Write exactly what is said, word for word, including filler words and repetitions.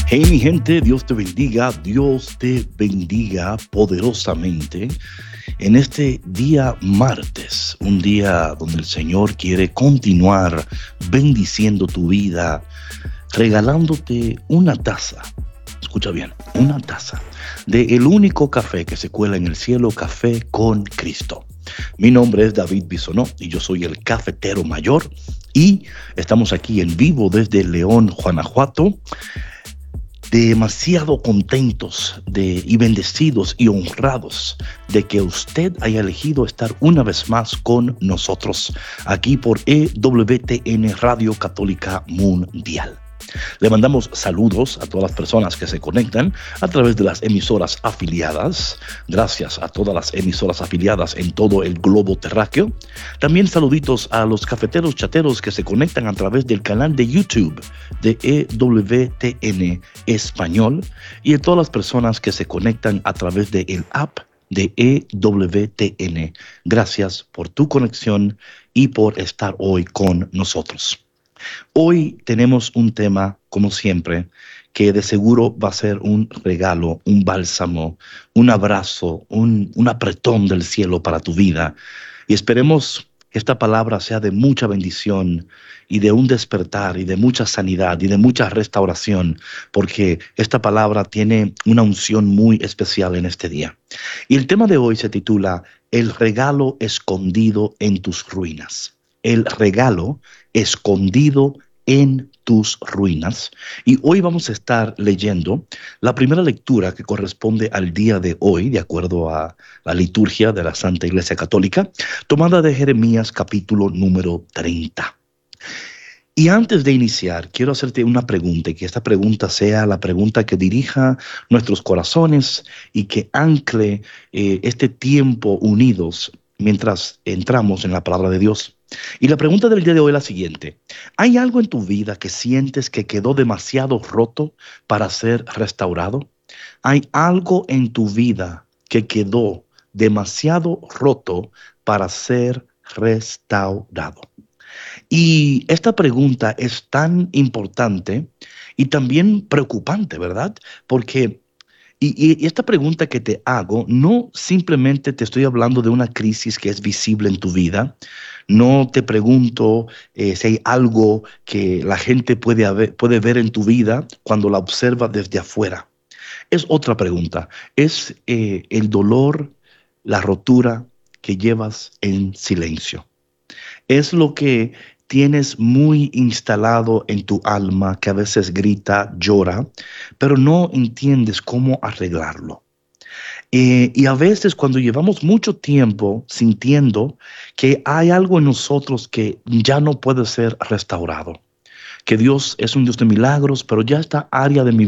Hey mi gente, Dios te bendiga, Dios te bendiga poderosamente en este día martes, un día donde el Señor quiere continuar bendiciendo tu vida, regalándote una taza, escucha bien, una taza de el único café que se cuela en el cielo, Café con Cristo. Mi nombre es David Bisonó y yo soy el cafetero mayor y estamos aquí en vivo desde León, Guanajuato. Demasiado contentos de, y bendecidos y honrados de que usted haya elegido estar una vez más con nosotros aquí por E W T N Radio Católica Mundial. Le mandamos saludos a todas las personas que se conectan a través de las emisoras afiliadas. Gracias a todas las emisoras afiliadas en todo el globo terráqueo. También saluditos a los cafeteros chateros que se conectan a través del canal de YouTube de E W T N Español y a todas las personas que se conectan a través del app de E W T N. Gracias por tu conexión y por estar hoy con nosotros. Hoy tenemos un tema, como siempre, que de seguro va a ser un regalo, un bálsamo, un abrazo, un, un apretón del cielo para tu vida. Y esperemos que esta palabra sea de mucha bendición y de un despertar y de mucha sanidad y de mucha restauración, porque esta palabra tiene una unción muy especial en este día. Y el tema de hoy se titula El regalo escondido en tus ruinas. El regalo escondido en tus ruinas. Y hoy vamos a estar leyendo la primera lectura que corresponde al día de hoy, de acuerdo a la liturgia de la Santa Iglesia Católica, tomada de Jeremías capítulo número treinta. Y antes de iniciar, quiero hacerte una pregunta y que esta pregunta sea la pregunta que dirija nuestros corazones y que ancle eh, este tiempo unidos mientras entramos en la palabra de Dios. Y la pregunta del día de hoy es la siguiente. ¿Hay algo en tu vida que sientes que quedó demasiado roto para ser restaurado? ¿Hay algo en tu vida que quedó demasiado roto para ser restaurado? Y esta pregunta es tan importante y también preocupante, ¿verdad? Porque Y, y esta pregunta que te hago, no simplemente te estoy hablando de una crisis que es visible en tu vida. No te pregunto eh, si hay algo que la gente puede, haber, puede ver en tu vida cuando la observa desde afuera. Es otra pregunta. Es eh, el dolor, la rotura que llevas en silencio. Es lo que tienes muy instalado en tu alma, que a veces grita, llora, pero no entiendes cómo arreglarlo. Eh, y a veces cuando llevamos mucho tiempo sintiendo que hay algo en nosotros que ya no puede ser restaurado, que Dios es un Dios de milagros, pero ya esta área de mi